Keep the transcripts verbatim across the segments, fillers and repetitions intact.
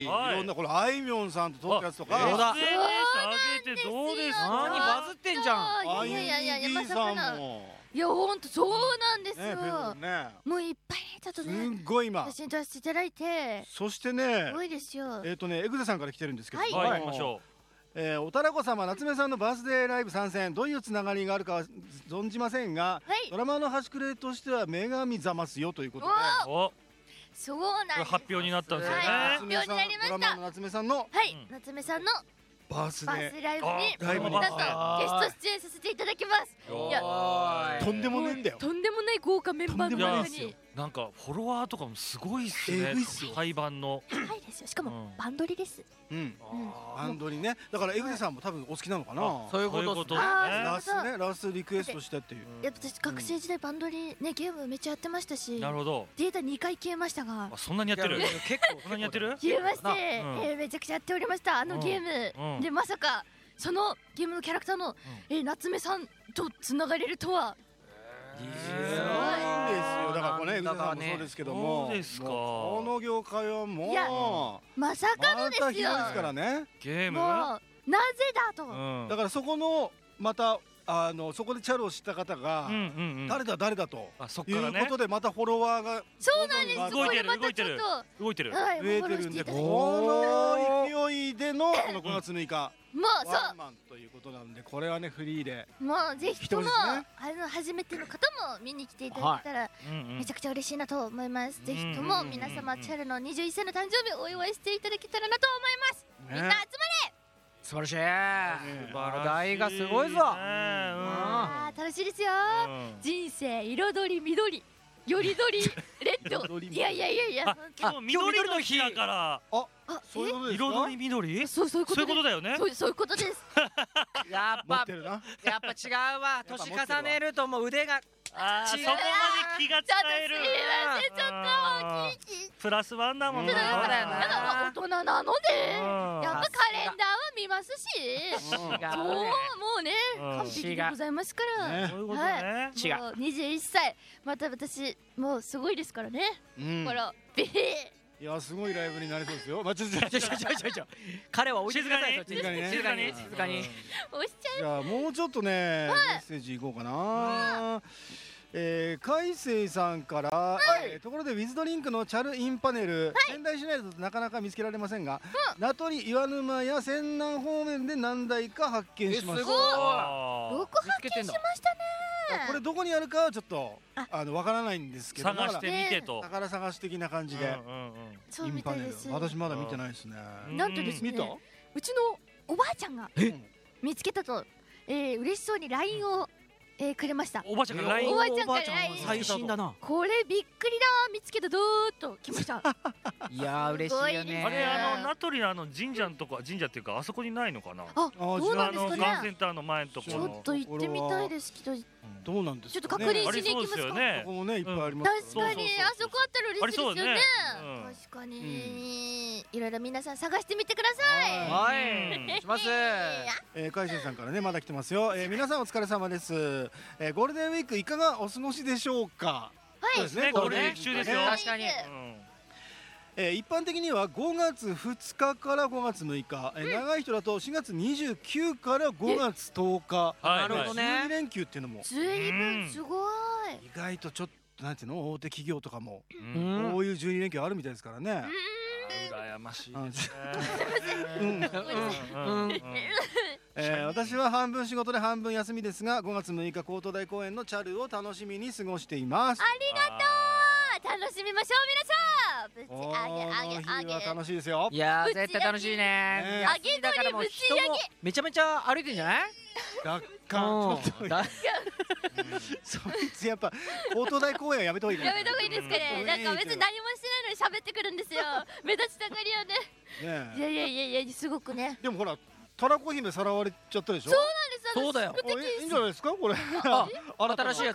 いろんなこれあいみょんさんと撮ったやつとか、 エスエヌエスだ上げてどうですか？ 何バズってんじゃん。 あいやいやいやいやゆみまさかのさんもいやほんとそうなんですね、ペコよね、 もういっぱいちょっとすねんごい今。 写真撮らせていただいてそしてねすごいですよ。 えっとねエグゼさんから来てるんですけど、 はいはい、行きましょえーおたらこ様夏目さんのバースデーライブ参戦、どういうつながりがあるかは存じませんが、 はいドラマの端くれとしては女神ざますよということで、 うわう。お、 そうなんです。 発表になったんですよね。 はい夏目さん発表になりましたドラマの夏目さんのはい、 うん夏目さんのバースバーデスライブにあライブになんとゲスト出演させていただきます。 おいやーとんでもねえんだよ。 とんでもない豪華メンバーのとんでもない中ですよになんかフォロワーとかもすごいっすねえぐいっすよ。 対バンの。 高いですよ。しかもうんバンドリです。 うん、 あバンドにね、だからエグゼさんも多分お好きなのかな。 そういうこそういうこととっすね。 あーラスね、ラスリクエストしてっていう。 やっぱ私学生時代バンドリねゲームめっちゃやってましたし、 なるほど。 データにかい消えましたがあ、そんなにやってるいや。結構そんなにやってる？ 消えまして、 うんえーめちゃくちゃやっておりましたあのゲーム、 うんでまさかそのゲームのキャラクターの、えー夏目さんとつながれるとは。 すごいんですよ。だからこれね、エグゼさんもそうですけども、 そうですかもうこの業界はもいやうまさかのまですよ。 た広いですからね。 ゲーム。 もうなぜだと、 うんだからそこのまたあのそこでチャルを知った方が、 うんうんうん。 誰だ誰だとあ、そっいからねうことでまたフォロワーがそうなんです。 動いてるこれまた動いてるちょっと動いてる。 はい、 増えてるんで、 フォローしていただきこの勢いでのこのごがつむいかもうそワンマンということなんで、これはねフリーでうもうぜひとも、 一人ですねあの初めての方も見に来ていただけたら、 うんうんめちゃくちゃ嬉しいなと思います。ぜひとうんうんうんうんも皆様チャルのにじゅういっさいの誕生日をお祝いしていただけたらなと思います。みんな集まれ。 素晴らしい。 ね話題がすごいぞ。 あー楽しいですよ。 うん人生彩り緑よりどりレッド。 彩りいやいやいやいやあ、今日緑の日だから。 ああそういうことですか。 彩り緑？ そうそういうこそういうとです。 ことだよね。 そうそういうことです。 やっぱ持ってるな。 やっぱ違うわ。 ぱ持ってるわ年重ねるともう腕があー、 違うそこまで気が使える。 ちょっとすいませんちょっとあーキープラスワンだもんうんな。 そうだよなやだ大人なのでうんやっぱカレンダーは見ますし、 うん違うもうもね。 うねうん完璧でございますから。 ねそういうことね。 違うもうにじゅういっさいまた私もうすごいですからね。 うんほらビーいやすごいライブになりそうですよ。まあちょっとちょちょちょちょちょ。彼は置いてください。そっち静かにね静かに静かに。 押しちゃう。 じゃあもうちょっとね、メッセージいこうかな。えー、海星さんから、えーところでウィズドリンクのチャルインパネル、仙台市内だとなかなか見つけられませんが、名取岩沼や泉南方面で何台か発見しました。 えすごいあーよく発見しましたね。 これどこにあるかはちょっとああのわからないんですけど、 探してみてと。 宝探し的な感じで、 うんうんそうインパネルみたいです。 私まだ見てないですね。 うんなんとですね見た？ うちのおばあちゃんがえ見つけたと、えー、嬉しそうに ライン を、えー、くれました。 おばあちゃんがラインおばあちゃんからおばあちゃんも最新だな。 これびっくりだー見つけたどーっと来ました。 いやー嬉しいよね。 あれあの名取のあの神社のとこ神社っていうかあそこにないのかな。 あどうなんあのですかね。 ガンセンターの前のところのちょっ。と行ってみたいですけど、ちどうなんですかね。 ょっと確認ありそうでしに行きますすか。 よねここ。もねいっぱいありますから。 確かにそうそうそうあそこあったら嬉しいですよねありそうねうん確かに、いろいろ皆さん探してみてください。 ははい。します。 えー、海星さんからねまだ来てますよ。えー、皆さんお疲れ様です。えー、ゴールデンウィークいかがお過ごしでしょうか。 はいそうですねゴールデンウィーク中ですよね確かに。 うんえー、一般的にはごがつふつかからごがつむいか、えー、長い人だとしがつにじゅうくにちからごがつとおか、 はいなるほどねじゅうに連休っていうのもずいぶんすごい。 意外とちょっとなんていうの大手企業とかもううんん。 こういうじゅうに連休あるみたいですからね。 羨ましいですね。 うんうんうんうんえー、私は半分仕事で半分休みですがごがつむいか高等大公園のチャルを楽しみに過ごしています。 ありがとう。楽しみましょう皆さん。ぶちこ上げ上げの日は上げ。 楽しいですよ。 いやーぶち上げ絶対楽しいね。 ね休みだからもう人もめちゃめちゃ歩いてんじゃない？ 学科ちょっとだそいつやっぱ高等大公園はやめた方がいいかやめた方がいいですかね。 うんなんか別に何もしてないのに喋ってくるんですよ。目立ちたがりよね。 ねいやいやいやいやすごくね。 でもほらたらこ姫さらわれちゃったでしょ。 そうなんです。 そうだよ。 あいいいいんじゃないですかこれ。 あ新たな新しいやつ。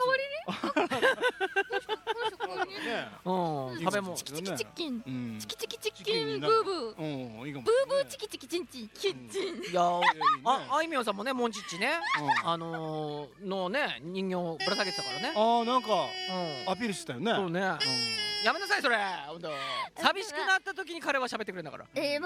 ね。 うん。食べ物。 チキチキチキン。 うんチキチキチチキキンンになるブーブー。 うんいいかも。 ブーブーチキチキチンチンキッチン。 いやーいやいいねああいみょんさんもねモンチッチねうんあのーのね人形ぶら下げてたからね。 ああなんかうん。 アピールしてたよね。 そうね。いやめなさいそれ本当寂しくなった時に彼は喋ってくれるんだからえー